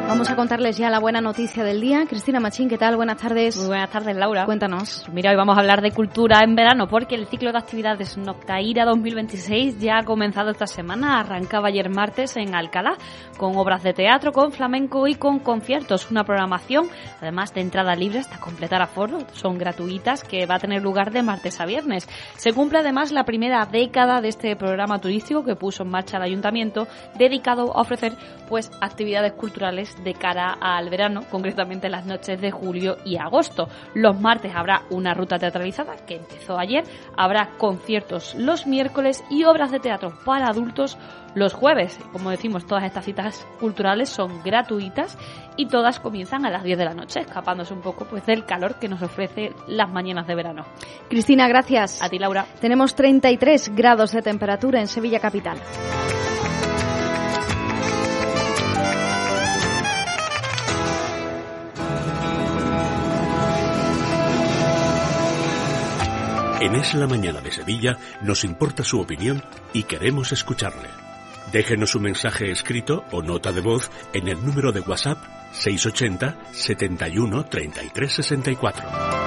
Vamos a contarles ya la buena noticia del día. Cristina Machín, ¿qué tal? Buenas tardes. Muy buenas tardes, Laura. Cuéntanos. Mira, hoy vamos a hablar de cultura en verano porque el ciclo de actividades Noctaira 2026 ya ha comenzado esta semana. Arrancaba ayer martes en Alcalá con obras de teatro, con flamenco y con conciertos. Una programación, además de entrada libre hasta completar aforo, son gratuitas, que va a tener lugar de martes a viernes. Se cumple además la primera década de este programa turístico que puso en marcha el ayuntamiento, dedicado a ofrecer pues actividades culturales de cara al verano, concretamente las noches de julio y agosto. Los martes habrá una ruta teatralizada que empezó ayer, habrá conciertos los miércoles y obras de teatro para adultos los jueves. Como decimos, todas estas citas culturales son gratuitas y todas comienzan a las 10 de la noche, escapándose un poco pues del calor que nos ofrece las mañanas de verano. Cristina, gracias. A ti, Laura. Tenemos 33 grados de temperatura en Sevilla capital. En Es la Mañana de Sevilla nos importa su opinión y queremos escucharle. Déjenos un mensaje escrito o nota de voz en el número de WhatsApp 680 71 33 64.